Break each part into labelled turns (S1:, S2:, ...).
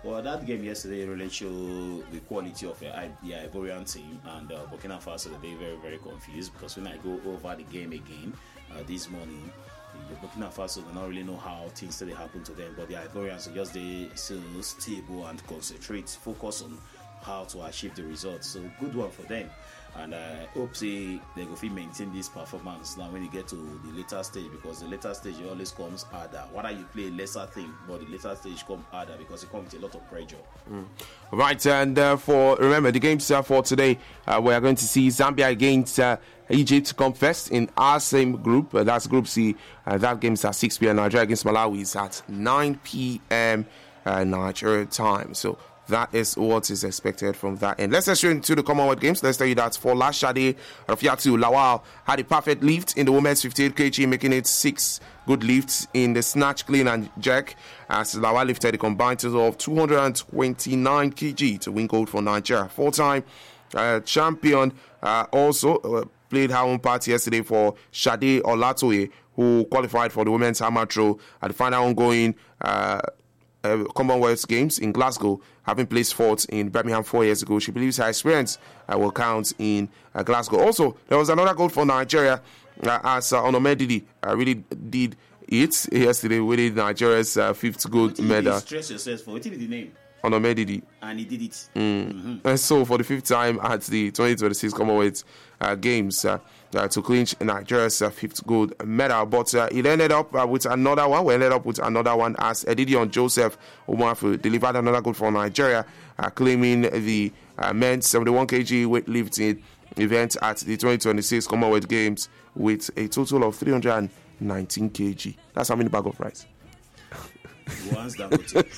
S1: Well, that game yesterday really showed the quality of the Ivorian team, and Burkina Faso, they're very, very confused because when I go over the game again this morning, the Burkina Faso do not really know how things really happen to them, but the Ivorians are just so stable and concentrate, focus on how to achieve the results. So good one for them. And I hope they go maintain this performance now when you get to the later stage, because the later stage always comes harder. Whether you play a lesser thing, but the later stage comes harder because it comes with a lot of pressure.
S2: Right, and remember the games for today, we are going to see Zambia against Egypt come first in our same group. That's Group C. That game is at 6 p.m. Nigeria against Malawi is at 9 p.m. Nigeria time. So that is what is expected from that end. Let's get into the Commonwealth Games. Let's tell you that for Lashade Rafiatu Lawal had a perfect lift in the women's 58 kg, making it 6 good lifts in the snatch, clean and jerk, as Lawal lifted a combined total of 229 kg to win gold for Nigeria. Four-time champion also played her own part yesterday for Shade Olatoye, who qualified for the women's hammer throw at the final ongoing Commonwealth Games in Glasgow, having placed fourth in Birmingham 4 years ago. She believes her experience will count in Glasgow. Also, there was another goal for Nigeria as Onomedidi really did it yesterday, winning Nigeria's fifth gold medal.
S1: Stress yourself for what is the name?
S2: Onomedidi.
S1: And he did it.
S2: And so, for the fifth time at the 2026 Commonwealth Games, to clinch Nigeria's fifth gold medal. But it ended up with another one. We ended up with another one as Edidion Joseph Umafu delivered another goal for Nigeria, claiming the men's 71 kg weightlifting event at the 2026 Commonwealth Games with a total of 319 kg. That's how many bag of rice?
S1: Once that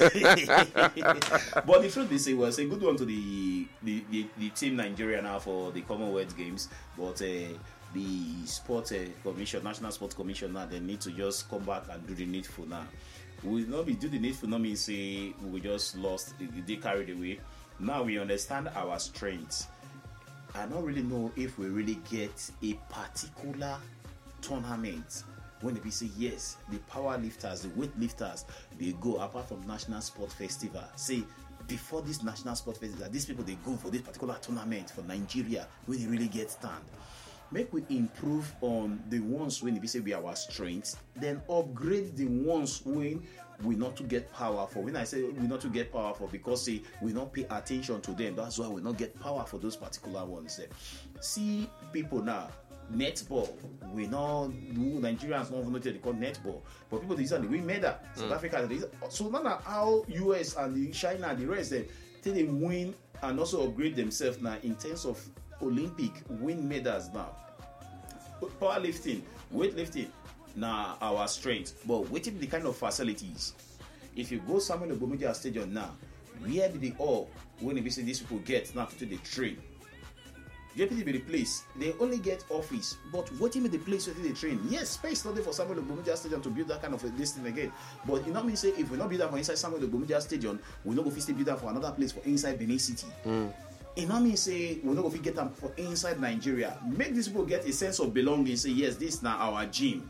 S1: but the truth is, it was a good one to the team Nigeria now for the Commonwealth Games, but the Sport Commission, National Sports Commission, now they need to just come back and do the needful now. We will not be do the needful, not mean say we just lost, they carried away. Now we understand our strengths. I don't really know if we really get a particular tournament when we say yes, the power lifters, the weight lifters, they go apart from National Sport Festival. Say before this National Sport Festival, these people they go for this particular tournament for Nigeria when they really get stand. Make we improve on the ones when we say we are our strengths, then upgrade the ones when we not to get powerful. When I say we not to get powerful, because say we not pay attention to them, that's why we not get power for those particular ones. See people now. Netball, we know Nigerians don't know they call netball, but people usually win medal. South Africa, so now how US and China and the rest they win and also upgrade themselves now in terms of Olympic win medals now. Powerlifting, weightlifting, now our strength, but waiting the kind of facilities. If you go somewhere in the Gomudia Stadium now, where did they all when they say these people get now to the train? JPT be the place. They only get office, but what in the place where they train? Yes, space not there for Samuel Ogbomudia Stadium to build that kind of a distance again. But you know me say if we not build that for inside Samuel Ogbomudia Stadium, we not go fit build that for another place for inside Benin City. You know me say we not go fit get them for inside Nigeria. Make these people get a sense of belonging. Say yes, this is now our gym.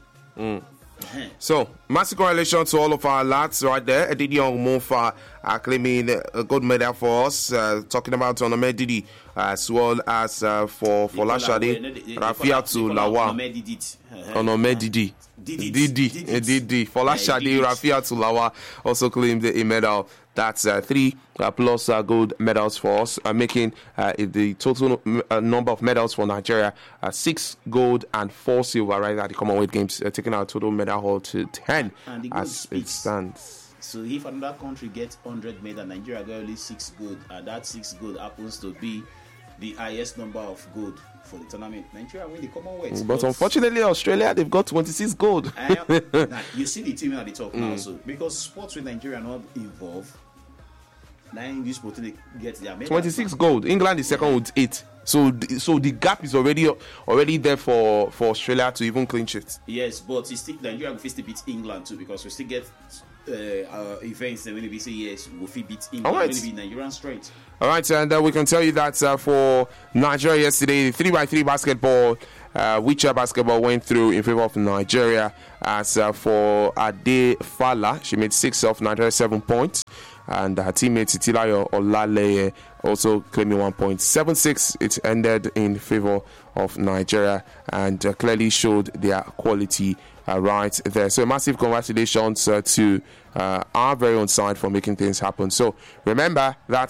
S2: So, massive congratulations to all of our lads right there. Edidion Mofa claiming a gold medal for us. Talking about Onomedidi as well as for Lashade Rafiatu Lawal. Onomedidi. Didi. For Lashade Rafiatu Lawal also claimed a medal. That's 3 plus gold medals for us, making the total number of medals for Nigeria 6 gold and 4 silver right at the Commonwealth Games, taking our total medal haul to 10 as it stands.
S1: So if another country gets 100 medals, Nigeria got only 6 gold, and that 6 gold happens to be the highest number of gold for the tournament. Nigeria win the Commonwealth.
S2: But unfortunately, Australia, they've got 26 gold.
S1: Now, you see the team at the top now, so because sports with Nigeria are not involved, now this people get their medals.
S2: 26 gold. England is second with 8. So the gap is already there for Australia to even clinch it.
S1: Yes, but still Nigeria will still beat England too, because we still get events and when we say yes, we'll beat England. Right. When we be Nigerian strength.
S2: All right, and we can tell you that for Nigeria yesterday, the 3x3 basketball Wheelchair basketball went through in favor of Nigeria. As for Ade Fala, she made 6 of Nigeria's 7 points. And her teammate Titilayo Olaleye also claiming 1 point. 7-6, it ended in favor of Nigeria and clearly showed their quality right there. So massive congratulations to our very own side for making things happen. So remember that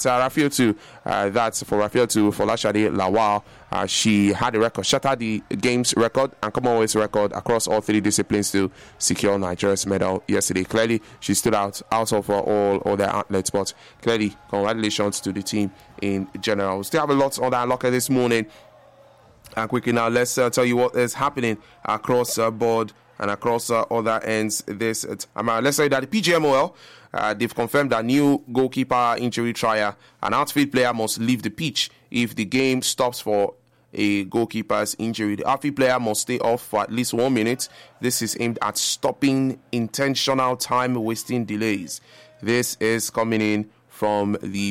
S2: that's for Rafael to Folashade Lawal. She had a record, shattered the games record and Commonwealth record across all 3 disciplines to secure Nigeria's medal yesterday. Clearly, she stood out of all other athletes, but clearly, congratulations to the team in general. We still have a lot on that locker this morning. And quickly now, let's tell you what is happening across board and across other ends. Let's say that the PGMOL, they've confirmed that new goalkeeper injury trial. An outfield player must leave the pitch if the game stops for a goalkeeper's injury. The outfield player must stay off for at least 1 minute. This is aimed at stopping intentional time-wasting delays. This is coming in from the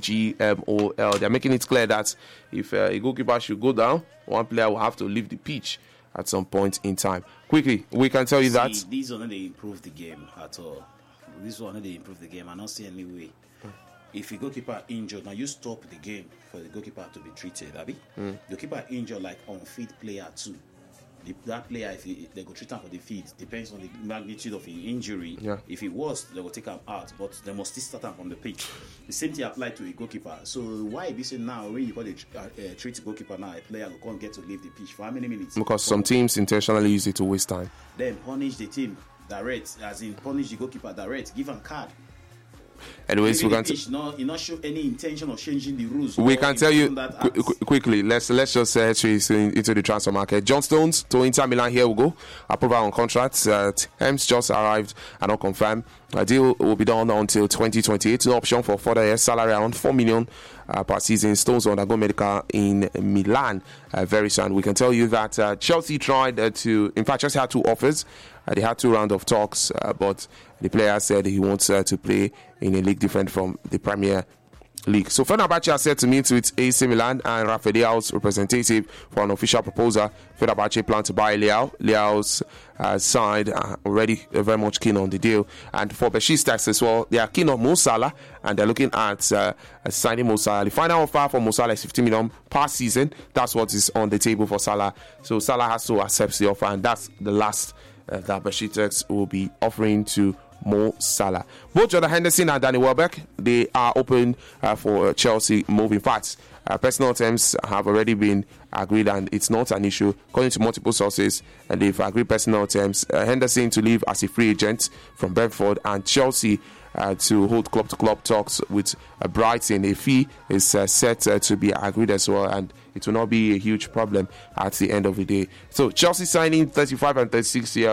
S2: PGMOL. They're making it clear that if a goalkeeper should go down, one player will have to leave the pitch at some point in time. Quickly, we can tell you that
S1: these one they improve the game at all. This one they improve the game. I don't see any way. If a goalkeeper injured, now you stop the game for the goalkeeper to be treated. Abi? The goalkeeper injured like unfit player too. That player, if they go treat him for the feet, depends on the magnitude of the injury.
S2: Yeah.
S1: If it was, they will take him out, but they must still start him from the pitch. The same thing applied to a goalkeeper. So why be saying now when you got to treat a goalkeeper now, a player will can't get to leave the pitch for how many minutes?
S2: Because some teams intentionally use it to waste time.
S1: Then punish the team direct, as in punish the goalkeeper direct, give him card.
S2: Anyways, we can
S1: not show any intention of changing the rules.
S2: We can tell you quickly. Let's just head into the transfer market. John Stones to Inter Milan. Here we go. Approval on contracts. Terms just arrived and not confirmed. A deal will be done until 2028. No option for further years. Salary around 4 million per season. Stones will undergo medical in Milan very soon. We can tell you that Chelsea tried Chelsea had 2 offers. They had 2 rounds of talks, but the player said he wants to play in a league different from the Premier League. So Fenerbahce has said to meet with AC Milan and Rafa Leao's representative for an official proposal. Fenerbahce plan to buy Leao. Leao's side are already very much keen on the deal. And for Besiktas as well, they are keen on Mo Salah and they're looking at signing Mo Salah. The final offer for Mo Salah is 50 million per season. That's what is on the table for Salah. So Salah has to accept the offer, and that's the last that Besiktas will be offering to Mo Salah. Both Jordan Henderson and Danny Welbeck, they are open for Chelsea move. In fact, personal terms have already been agreed and it's not an issue. According to multiple sources, they've agreed personal terms. Henderson to leave as a free agent from Brentford, and Chelsea to hold club-to-club talks with Brighton. A fee is set to be agreed as well, and it will not be a huge problem at the end of the day. So Chelsea signing 35 and 36 year